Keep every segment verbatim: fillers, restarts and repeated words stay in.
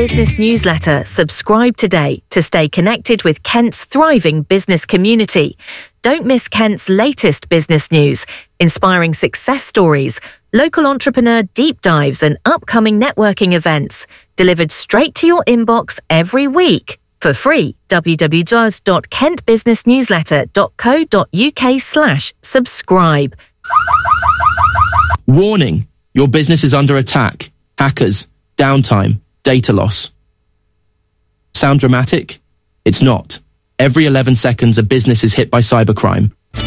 Business newsletter, subscribe today to stay connected with Kent's thriving business community. Don't miss Kent's latest business news, inspiring success stories, local entrepreneur deep dives and upcoming networking events, delivered straight to your inbox every week. For free, w w w dot kent business newsletter dot co dot u k slash subscribe. Warning, your business is under attack. Hackers, downtime, data loss. Sound dramatic? It's not. Every eleven seconds, a business is hit by cybercrime.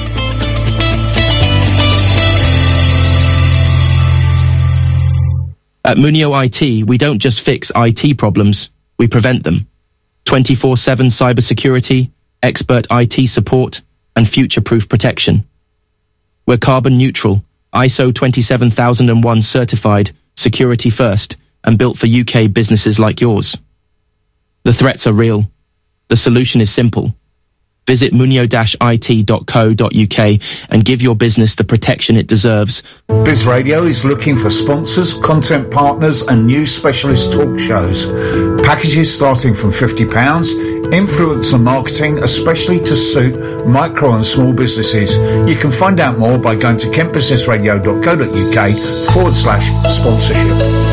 At Munio I T, we don't just fix I T problems, we prevent them. twenty-four seven cybersecurity, expert I T support, and future-proof protection. We're carbon neutral, I S O twenty-seven thousand one certified, security first, and built for U K businesses like yours. The threats are real. The solution is simple. Visit munio dash I T dot co dot u k and give your business the protection it deserves. Biz Radio is looking for sponsors, content partners and new specialist talk shows. Packages starting from fifty pounds, influencer marketing, especially to suit micro and small businesses. You can find out more by going to kent business radio dot co dot u k forward slash sponsorship.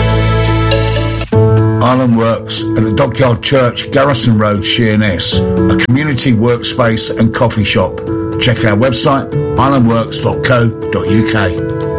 Island Works at the Dockyard Church, Garrison Road, Sheerness, a community workspace and coffee shop. Check our website, island works dot co dot u k.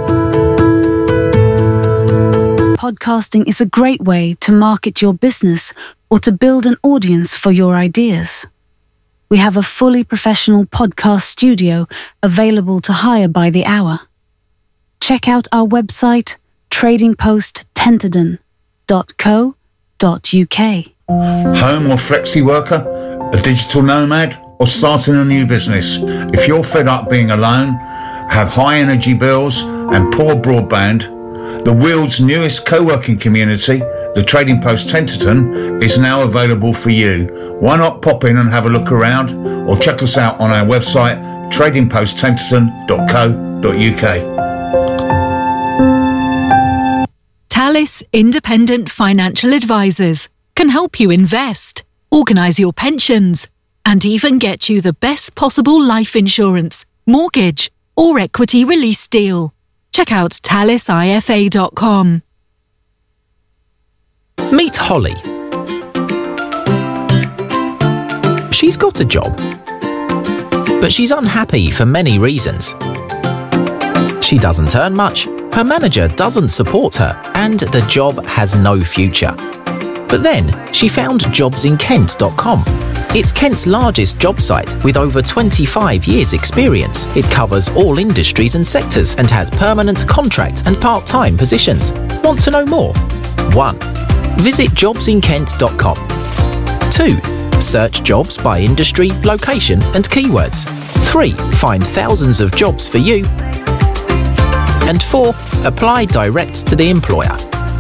Podcasting is a great way to market your business or to build an audience for your ideas. We have a fully professional podcast studio available to hire by the hour. Check out our website, trading post tenterden dot co dot u k. Home or flexi worker, a digital nomad, or starting a new business. If you're fed up being alone, have high energy bills and poor broadband, the Weald's newest co-working community, the Trading Post Tenterden, is now available for you. Why not pop in and have a look around, or check us out on our website, trading post tenterden dot co dot u k. Talis Independent Financial Advisors can help you invest, organise your pensions, and even get you the best possible life insurance, mortgage, or equity release deal. Check out talis I F A dot com. Meet Holly. She's got a job, but she's unhappy for many reasons. She doesn't earn much, her manager doesn't support her, and the job has no future. But then she found jobs in kent dot com. It's Kent's largest job site with over twenty-five years experience. It covers all industries and sectors and has permanent, contract and part-time positions. Want to know more? one. Visit jobs in kent dot com. two. Search jobs by industry, location and keywords. three. Find thousands of jobs for you. And four. Apply direct to the employer.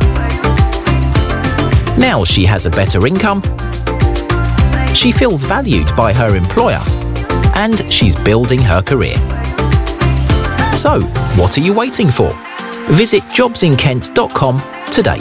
Now she has a better income, she feels valued by her employer, and she's building her career. So, what are you waiting for? Visit jobs in kent dot com today.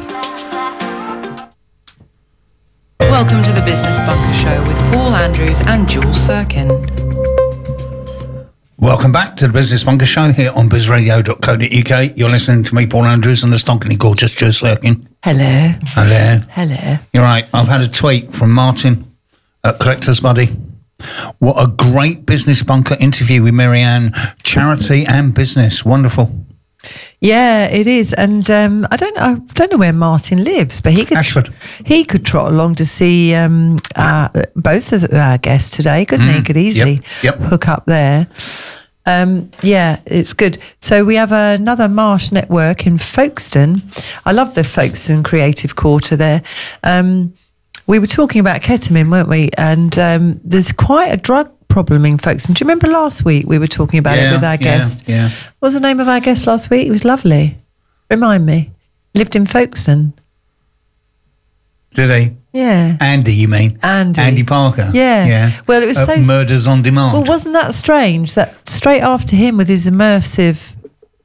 Welcome to the Business Bunker Show with Paul Andrews and Jules Sirkin. Welcome back to the Business Bunker Show here on biz radio dot co dot u k. You're listening to me, Paul Andrews, and the stonkingly gorgeous Jules Sirkin. Hello. Hello. Hello. You're right. I've had a tweet from Martin at Collector's Buddy. What a great Business Bunker interview with Marianne. Charity and business. Wonderful. Yeah, it is, and um, I don't know. I don't know where Martin lives, but he could Ashford. He could trot along to see um, uh, both of our guests today, couldn't mm. he? Could easily yep. Yep. hook up there. Um, yeah, it's good. So we have another Marsh network in Folkestone. I love the Folkestone Creative Quarter there. Um, we were talking about ketamine, weren't we? And um, there's quite a drug problem in Folkestone. Do you remember last week we were talking about yeah, it with our yeah, guest? Yeah. What was the name of our guest last week? It was lovely. Remind me. Lived in Folkestone. Did he? Yeah. Andy, you mean? Andy. Andy Parker. Yeah. Yeah. Well, it was uh, so... Murders on Demand. Well, wasn't that strange that straight after him with his immersive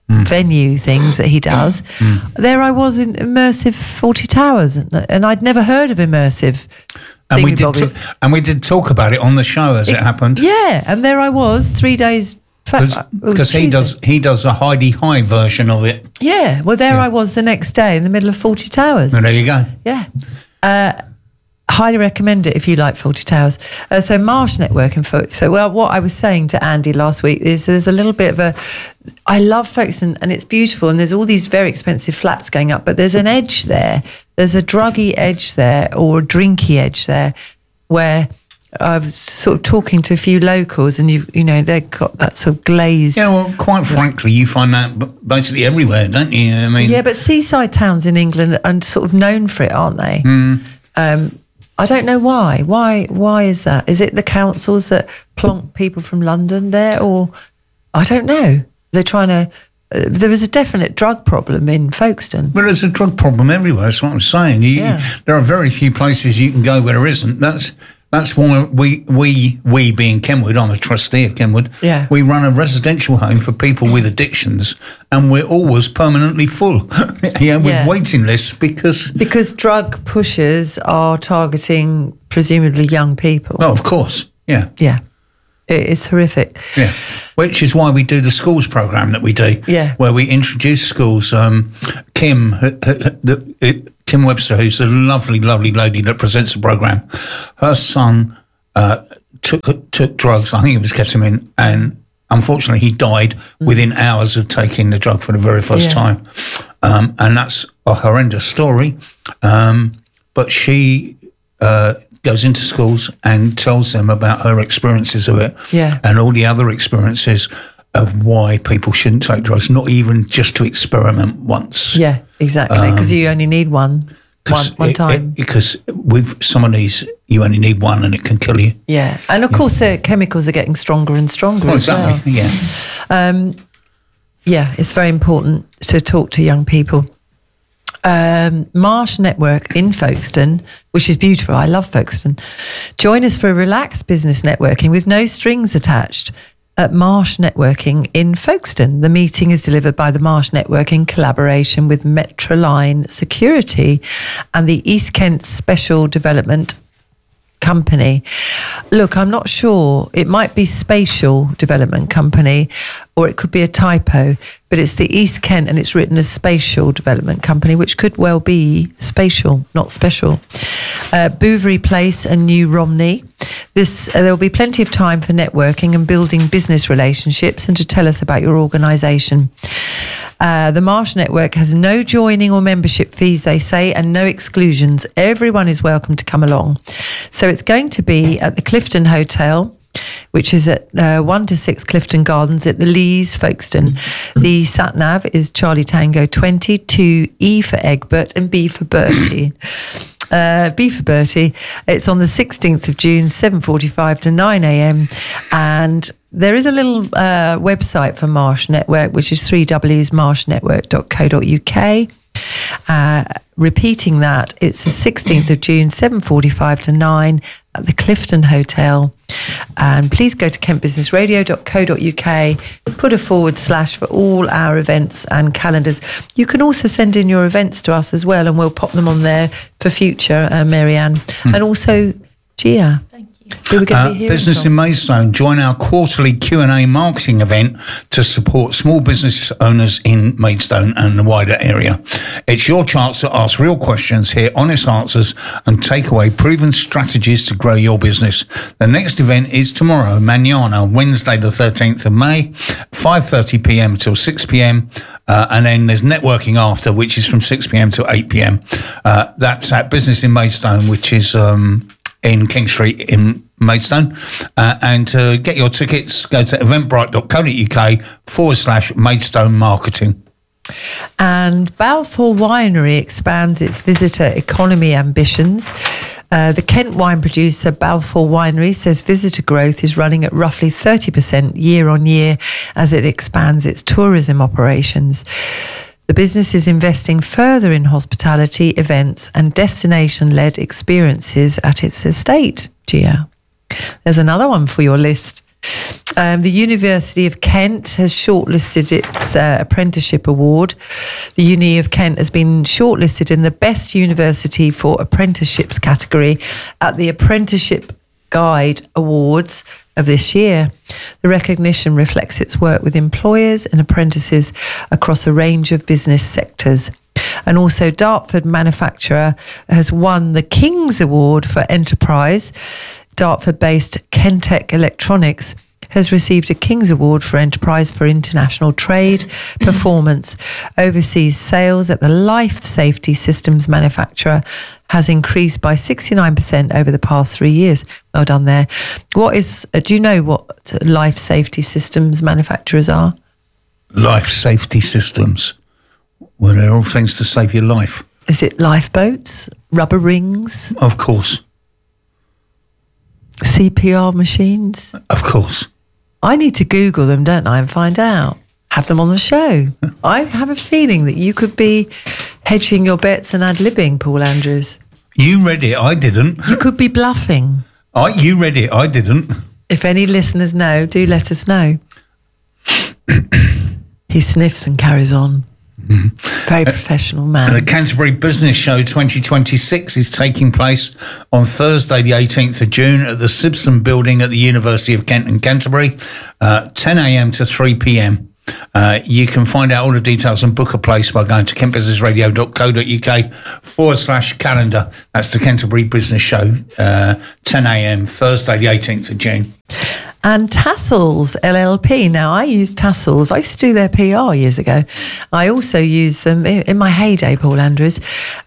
mm. venue things that he does. Mm. There I was in immersive Fawlty Towers, and, and I'd never heard of immersive. And we did, t- and we did talk about it on the show as it, it happened. Yeah, and there I was three days. Because he does he does a Heidi High version of it. Yeah, well, there yeah. I was the next day in the middle of Fawlty Towers. Well, there you go. Yeah. Uh, highly recommend it if you like Fawlty Towers. Uh, so Marsh Network and Folk. So, well, what I was saying to Andy last week is there's a little bit of a. I love Folkestone and it's beautiful, and there's all these very expensive flats going up, but there's an edge there. There's a druggy edge there or a drinky edge there, where I was sort of talking to a few locals, and you you know they've got that sort of glazed. Yeah, well, quite frankly, you find that basically everywhere, don't you? I mean, yeah, but seaside towns in England are sort of known for it, aren't they? Mm. Um, I don't know why. Why? Why is that? Is it the councils that plonk people from London there, or I don't know? They're trying to. Uh, there is a definite drug problem in Folkestone. Well, there's a drug problem everywhere. That's what I'm saying. You, Yeah. There are very few places you can go where there isn't. That's that's why we we we being Kenwood, I'm a trustee of Kenwood. Yeah. We run a residential home for people with addictions, and we're always permanently full. yeah, with Yeah. waiting lists because Because drug pushers are targeting presumably young people. oh, of course, yeah. Yeah. It- It's horrific. Yeah, which is why we do the schools program that we do. Yeah. where we introduce schools. Um, Kim, uh, uh, the, uh, Kim Webster, who's a lovely, lovely lady that presents the program. Her son uh, took took drugs. I think it was ketamine, and unfortunately, he died Mm. within hours of taking the drug for the very first Yeah. time. Um, and that's a horrendous story. Um, but she. Uh, goes into schools and tells them about her experiences of it Yeah. and all the other experiences of why people shouldn't take drugs, not even just to experiment once. Yeah, exactly. Because you only need one, one, one it- time. it- because with some of these, you only need one and it can kill you. Yeah, and of course the chemicals are getting stronger and stronger Well, as well. exactly, yeah. Um, yeah, it's very important to talk to young people. Um, Marsh Network in Folkestone, which is beautiful. I love Folkestone. Join us for a relaxed business networking with no strings attached at Marsh Networking in Folkestone. The meeting is delivered by the Marsh Network in collaboration with Metroline Security and the East Kent Special Development Company. Look, I'm not sure. It might be Spatial Development Company, or it could be a typo, but it's the East Kent and it's written as Spatial Development Company, which could well be spatial, not special. Uh, Bouverie Place and New Romney. This uh, there will be plenty of time for networking and building business relationships and to tell us about your organisation. Uh, the Marsh Network has no joining or membership fees, they say, and no exclusions. Everyone is welcome to come along. So it's going to be at the Clifton Hotel, which is at uh, one to six Clifton Gardens at the Lees, Folkestone. The sat-nav is Charlie Tango twenty, two E for Egbert and B for Bertie. Uh, B for Bertie. It's on the sixteenth of June, seven forty-five to nine a.m. And there is a little uh, website for Marsh Network, which is three w marsh network dot co dot u k. Uh, repeating that, it's the sixteenth of June, seven forty-five to nine at the Clifton Hotel. And please go to kent business radio dot co dot u k, put a forward slash for all our events and calendars. You can also send in your events to us as well, and we'll pop them on there for future, uh, Marianne. Hmm. And also, Gia. Thank you. Who we're going to be hearing Business from. in Maidstone, join our quarterly Q and A marketing event to support small business owners in Maidstone and the wider area. It's your chance to ask real questions, hear honest answers and take away proven strategies to grow your business. The next event is tomorrow, Manana, Wednesday the thirteenth of May, five thirty p.m. till six p.m. Uh, and then there's networking after, which is from six p.m. to eight p.m. Uh, that's at Business in Maidstone, which is um, in King Street in Maidstone. Uh, and to get your tickets, go to eventbrite dot co dot u k forward slash Maidstone Marketing. And Balfour Winery expands its visitor economy ambitions. Uh, the Kent wine producer Balfour Winery says visitor growth is running at roughly thirty percent year on year as it expands its tourism operations. The business is investing further in hospitality, events and destination-led experiences at its estate, Gia. There's another one for your list. Um, the University of Kent has shortlisted its uh, apprenticeship award. The Uni of Kent has been shortlisted in the Best University for Apprenticeships category at the Apprenticeship Guide Awards of this year. The recognition reflects its work with employers and apprentices across a range of business sectors. And also Dartford Manufacturer has won the King's Award for Enterprise. Dartford-based Kentech Electronics has received a King's Award for Enterprise for international trade performance. Overseas sales at the life safety systems manufacturer has increased by sixty-nine percent over the past three years. Well done there. What is, do you know what life safety systems manufacturers are? Life safety systems. Well, they're all things to save your life. Is it lifeboats, rubber rings? Of course. C P R machines? Of course. I need to Google them, don't I, and find out. Have them on the show. I have a feeling that you could be hedging your bets and ad-libbing, Paul Andrews. You read it, I didn't. You could be bluffing. I, you read it, I didn't. If any listeners know, do let us know. He sniffs and carries on. Mm-hmm. Very professional man. The Canterbury Business Show twenty twenty-six is taking place on Thursday the eighteenth of June at the Simpson Building at the University of Kent and Canterbury, uh, ten a.m. to three p.m. Uh, you can find out all the details and book a place by going to kentbusinessradio.co.uk forward slash calendar. That's the Canterbury Business Show, uh, ten a.m. Thursday the eighteenth of June. And Tassels L L P. Now, I use Tassels. I used to do their P R years ago. I also use them in, in my heyday, Paul Andrews.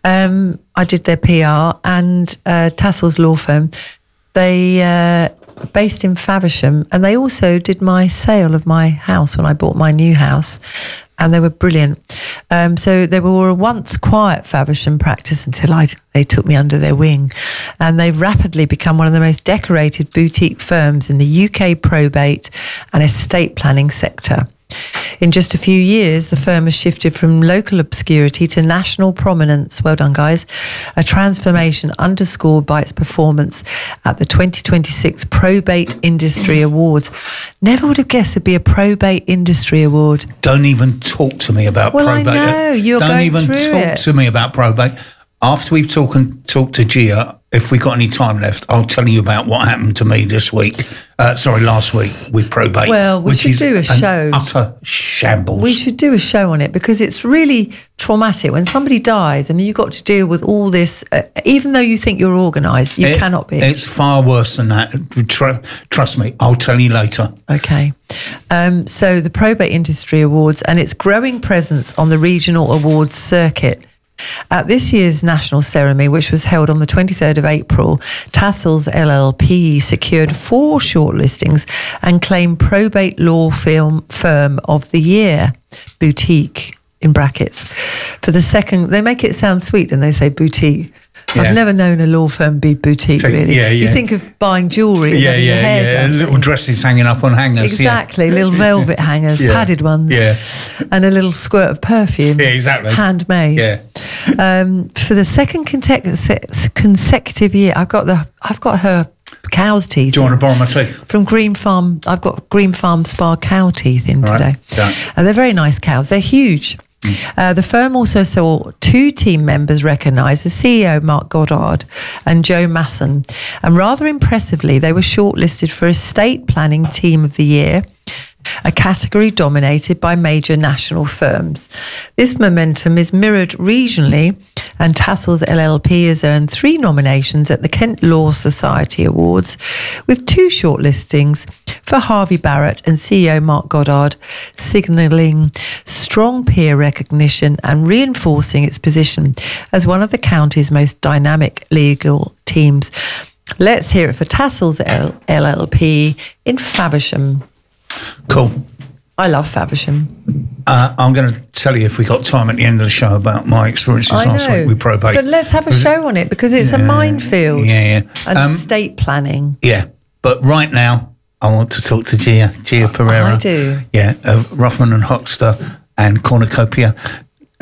Um, I did their P R and uh, Tassels Law Firm. They uh, based in Faversham, and they also did my sale of my house when I bought my new house. And they were brilliant. Um, so they were a once quiet Faversham practice until I, they took me under their wing. And they've rapidly become one of the most decorated boutique firms in the U K probate and estate planning sector. In just a few years, the firm has shifted from local obscurity to national prominence. Well done, guys. A transformation underscored by its performance at the twenty twenty-six Probate Industry Awards. Never would have guessed there'd be a Probate Industry Award. Don't even talk to me about well, probate. Well, I know. You're Don't going even through talk it. to me about probate. After we've talked talked to Gia, if we got any time left, I'll tell you about what happened to me this week. Uh, sorry, last week with probate. Well, we which should is do a an show. Utter shambles. We should do a show on it because it's really traumatic when somebody dies. I mean, you've got to deal with all this. Uh, even though you think you're organised, you it, cannot be. It's far worse than that. Tr- trust me, I'll tell you later. Okay. Um, so the Probate Industry Awards and its growing presence on the regional awards circuit. At this year's national ceremony, which was held on the twenty-third of April, Tassels L L P secured four shortlistings and claimed Probate Law Film Firm of the Year, boutique, in brackets. For the second, they make it sound sweet and they say boutique. Yeah. I've never known a law firm be boutique, so, really. Yeah, yeah. You think of buying jewellery and yeah, having yeah, your hair yeah. done. Little dresses hanging up on hangers. Exactly, yeah. little velvet hangers, yeah. padded ones. Yeah. And a little squirt of perfume. Yeah, exactly. Handmade. Yeah. Um, for the second consecutive consecutive year, I've got the I've got her cow's teeth. Do you want to borrow my teeth? From Green Farm. I've got Green Farm Spa cow teeth in right. today. Uh, they're very nice cows. They're huge. Mm. Uh, the firm also saw two team members recognised, the C E O, Mark Goddard, and Joe Masson. And rather impressively, they were shortlisted for Estate Planning Team of the Year, a category dominated by major national firms. This momentum is mirrored regionally, and Tassels L L P has earned three nominations at the Kent Law Society Awards, with two shortlistings for Harvey Barrett and C E O Mark Goddard, signalling strong peer recognition and reinforcing its position as one of the county's most dynamic legal teams. Let's hear it for Tassels L L P in Faversham. Cool. I love Faversham. Uh, I'm going to tell you, if we got time at the end of the show, about my experiences I last know, week with probate. But let's have a show on it because it's yeah, a minefield. Yeah, yeah. And um, estate planning. Yeah. But right now, I want to talk to Gia, Gia Pereira. I do. Yeah, of Ruffman and Hoxter and Cornucopia.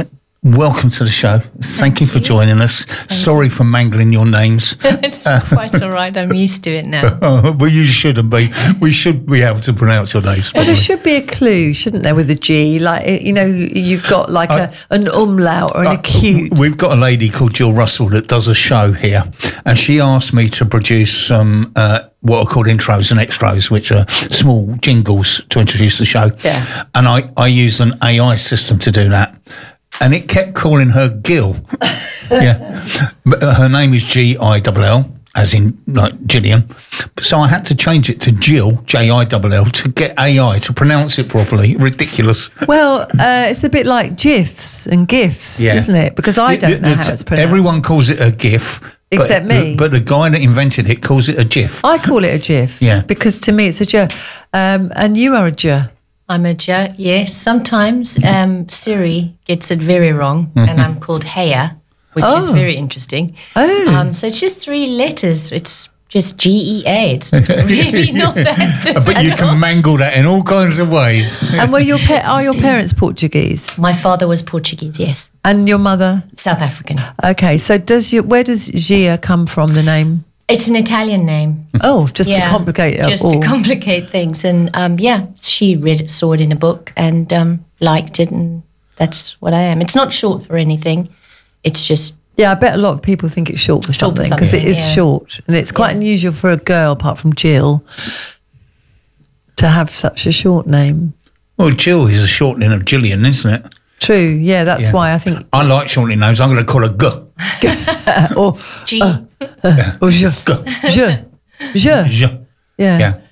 welcome to the show. Thank you for joining us. Sorry for mangling your names. It's quite all right. I'm used to it now. Well, you shouldn't be. We should be able to pronounce your names. Well, there should be a clue, shouldn't there, with a G? Like, you know, you've got like Uh, a an umlaut or an Uh, acute. We've got a lady called Jill Russell that does a show here, and she asked me to produce some uh, what are called intros and extras, which are small jingles to introduce the show. Yeah. And I, I used an A I system to do that. And it kept calling her Gill. Yeah. But her name is G I L L, as in like Gillian. So I had to change it to Jill, J I L L, to get A I to pronounce it properly. Ridiculous. Well, uh, it's a bit like GIFs and GIFs, Yeah. isn't it? Because I don't The- know the- how it's pronounced. Everyone calls it a GIF. but- Except me. But the guy that invented it calls it a GIF. I call it a GIF. Yeah. Because to me it's a J. Um, and you are a J. I'm a J. Yes, sometimes um, Siri gets it very wrong, and I'm called Heya, which is Oh. very interesting. Oh. Um, so it's just three letters. It's just G E A. It's really not that difficult. But you can mangle that in all kinds of ways. And were your pa- are your parents Portuguese? My father was Portuguese, yes. And your mother? South African. Okay, so does your where does Gia come from, the name? It's an Italian name. Oh, just to Yeah, complicate it Just all. to complicate things. And um, yeah, she read it, saw it in a book and um, liked it. And that's what I am. It's not short for anything. It's just, Yeah, I bet a lot of people think it's short for Short for something because it something, is yeah. short, and it's quite Yeah. unusual for a girl, apart from Jill, to have such a short name. Well, Jill is a shortening of Gillian, isn't it? True, yeah, that's Yeah. why I think. I like shortening names. I'm going to call her G. Or G. or je, je, je. J. Yeah. Yeah.